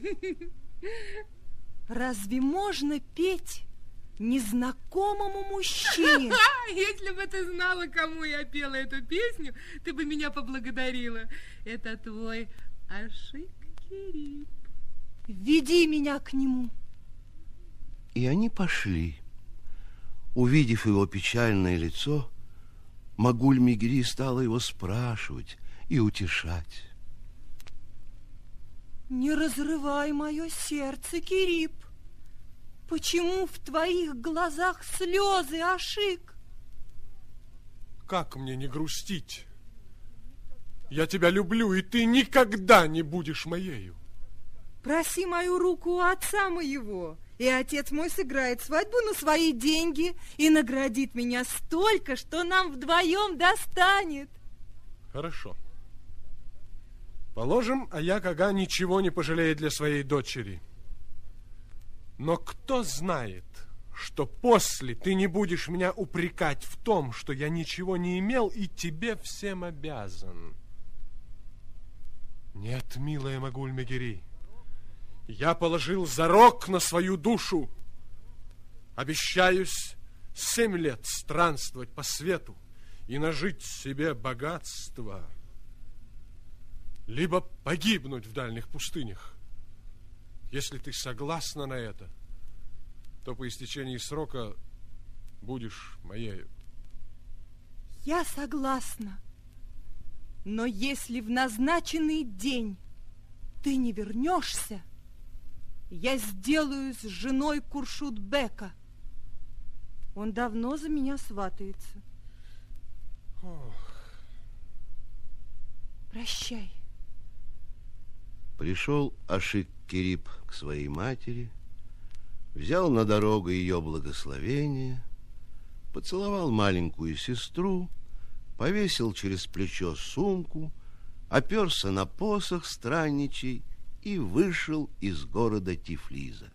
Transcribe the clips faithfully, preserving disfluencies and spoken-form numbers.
Разве можно петь незнакомому мужчине? Если бы ты знала, кому я пела эту песню, ты бы меня поблагодарила. Это твой Ашик Кериб. Веди меня к нему. И они пошли. Увидев его печальное лицо, Магуль-Мегери стала его спрашивать и утешать. Не разрывай мое сердце, Кериб. Почему в твоих глазах слезы, Ашик? Как мне не грустить? Я тебя люблю, и ты никогда не будешь моею. Проси мою руку у отца моего, и отец мой сыграет свадьбу на свои деньги и наградит меня столько, что нам вдвоем достанет. Хорошо. Положим, Аяк-ага ничего не пожалеет для своей дочери. Но кто знает, что после ты не будешь меня упрекать в том, что я ничего не имел и тебе всем обязан? Нет, милая Магуль-Мегери, я положил зарок на свою душу. Обещаюсь семь лет странствовать по свету и нажить себе богатство, либо погибнуть в дальних пустынях. Если ты согласна на это, то по истечении срока будешь моею. Я согласна. Но если в назначенный день ты не вернешься, я сделаюсь женой Куршудбека. Он давно за меня сватается. Ох. Прощай. Пришел Ашик Кериб к своей матери, взял на дорогу ее благословение, поцеловал маленькую сестру, повесил через плечо сумку, оперся на посох странничий и вышел из города Тифлиза.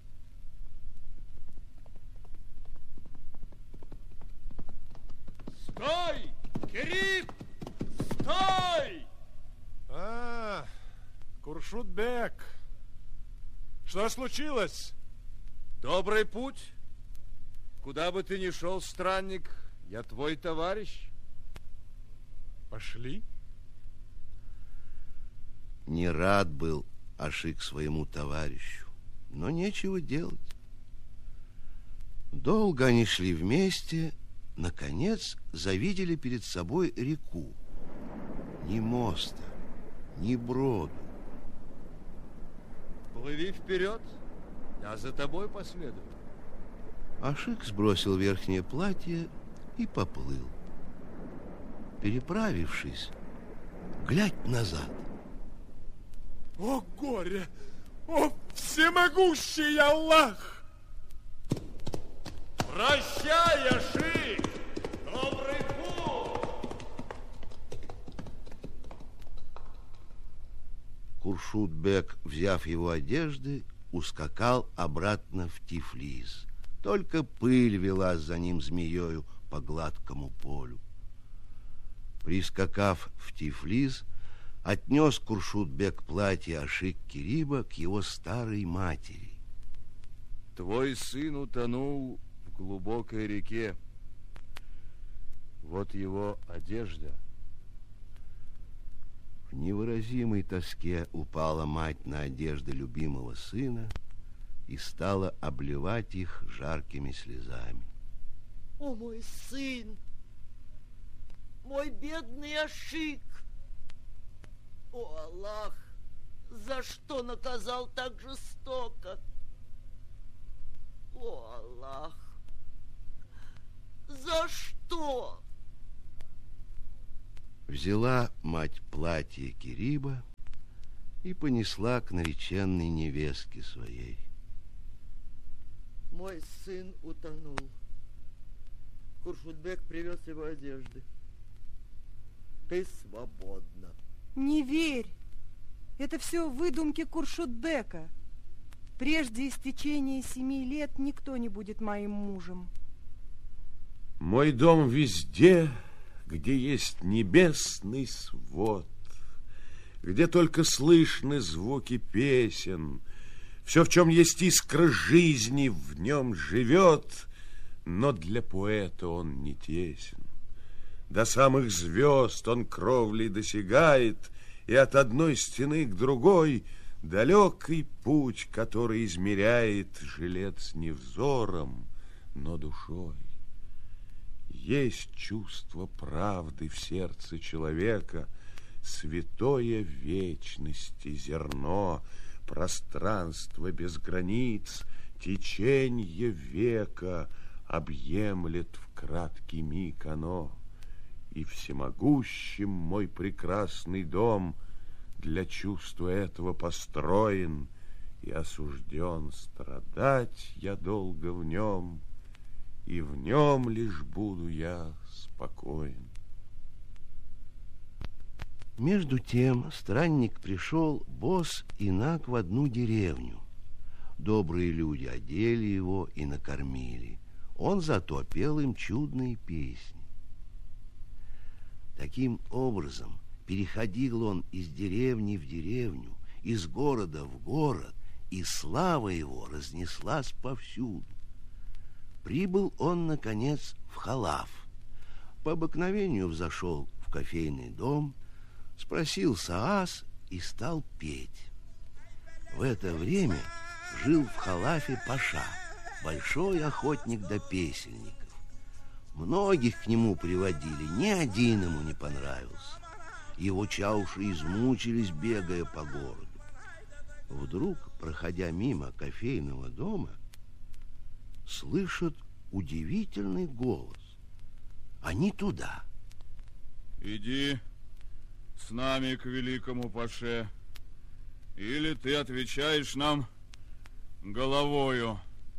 Стой, Кериб! Стой! А, Куршудбек, что случилось? Добрый путь. Куда бы ты ни шел, странник, я твой товарищ. Пошли. Не рад был Ашик своему товарищу, но нечего делать. Долго они шли вместе, наконец завидели перед собой реку. Ни моста, ни броду. Плыви вперед, я за тобой последую. Ашик сбросил верхнее платье и поплыл. Переправившись, глядь назад. О, горе! О, всемогущий Аллах! Прощай, Ашик! Добрый путь! Куршудбек, взяв его одежды, ускакал обратно в Тифлиз. Только пыль велась за ним змеёю по гладкому полю. Прискакав в Тифлиз, отнес Куршудбек платье Ашик Кериба к его старой матери. Твой сын утонул в глубокой реке. Вот его одежда. В невыразимой тоске упала мать на одежды любимого сына и стала обливать их жаркими слезами. О, мой сын! Мой бедный Ашик! О, Аллах! За что наказал так жестоко? О, Аллах! За что? Взяла мать платье Кериба и понесла к нареченной невестке своей. Мой сын утонул. Куршудбек привез его одежды. Ты свободна. Не верь. Это все выдумки Куршудбека. Прежде истечения семи лет никто не будет моим мужем. Мой дом везде, где есть небесный свод, где только слышны звуки песен, Все, в чем есть искра жизни, в нем живет, но для поэта он не тесен. До самых звезд он кровлей досягает, и от одной стены к другой далекий путь, который измеряет жилец не взором, но душой. Есть чувство правды в сердце человека, святое вечности зерно, пространство без границ, теченье века объемлет в краткий миг оно. И всемогущим мой прекрасный дом для чувства этого построен, и осужден страдать я долго в нем, и в нем лишь буду я спокоен. Между тем странник пришел босс и наг в одну деревню. Добрые люди одели его и накормили. Он зато пел им чудные песни. Таким образом переходил он из деревни в деревню, из города в город, и слава его разнеслась повсюду. Прибыл он, наконец, в Халаф. По обыкновению взошел в кофейный дом, спросил саас и стал петь. В это время жил в Халафе паша, большой охотник до песельников. Многих к нему приводили, ни один ему не понравился. Его чауши измучились, бегая по городу. Вдруг, проходя мимо кофейного дома, слышат удивительный голос. Они туда. Иди с нами к великому паше, или ты отвечаешь нам головою.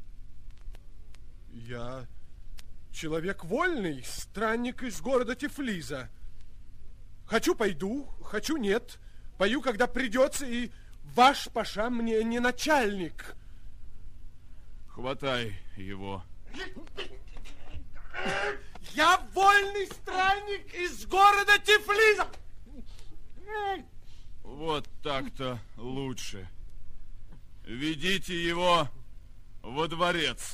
Я человек вольный, странник из города Тифлиза. Хочу пойду, хочу нет. Пою, когда придется, и ваш паша мне не начальник. Хватай его. Я вольный странник из города Тифлиза. Вот так-то лучше. Ведите его во дворец.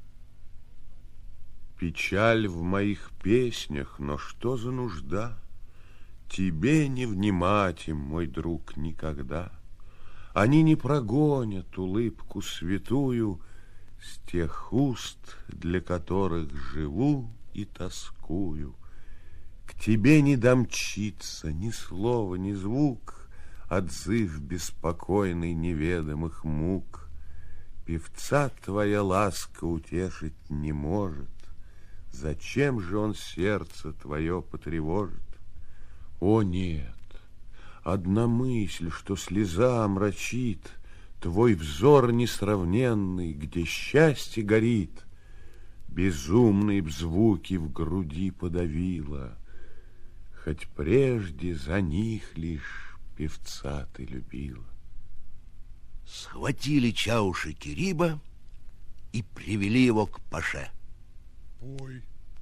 Печаль в моих песнях, но что за нужда? Тебе не внимать им, мой друг, никогда. Они не прогонят улыбку святую с тех уст, для которых живу и тоскую. К тебе не домчится ни слова, ни звук, отзыв беспокойный неведомых мук. Певца твоя ласка утешить не может. Зачем же он сердце твое потревожит? О, нет! Одна мысль, что слеза омрачит твой взор несравненный, где счастье горит, безумные б звуки в груди подавила, хоть прежде за них лишь певца ты любила. Схватили чауши Кериба и привели его к паше. Ой.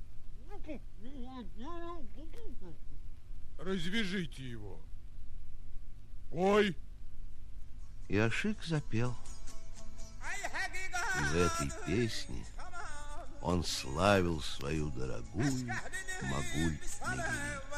Развяжите его. Ой. И Ашик запел. И в этой песне он славил свою дорогую Магуль-Мегерей.